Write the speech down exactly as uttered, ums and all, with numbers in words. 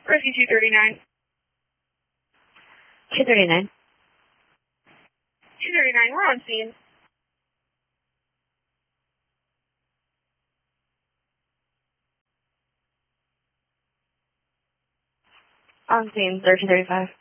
Rescue two thirty-nine. two thirty-nine. two thirty-nine, we're on scene. On scene, thirteen thirty-five.